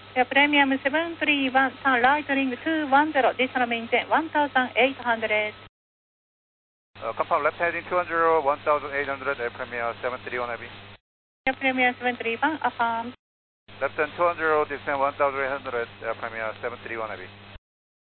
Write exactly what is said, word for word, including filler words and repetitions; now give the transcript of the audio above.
Yeah, Premium seven three one, turn right ring two one zero, additional maintain one thousand eight hundred. Uh, confirm left heading two hundred, one thousand eight hundred, Air Premier seven three one heavy. Yeah, Premium seven three one, affirm. Left turn two hundred, descend one thousand eight hundred, Air Premier seven three one heavy.